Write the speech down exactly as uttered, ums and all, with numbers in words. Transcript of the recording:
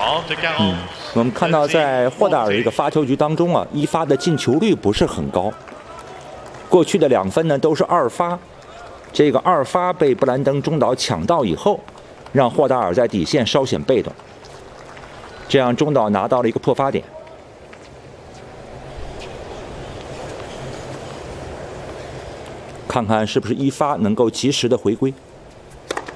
嗯，我们看到在霍达尔这个发球局当中啊，一发的进球率不是很高。过去的两分呢都是二发，这个二发被布兰登中岛抢到以后，让霍达尔在底线稍显被动，这样中岛拿到了一个破发点。看看是不是一发能够及时的回归。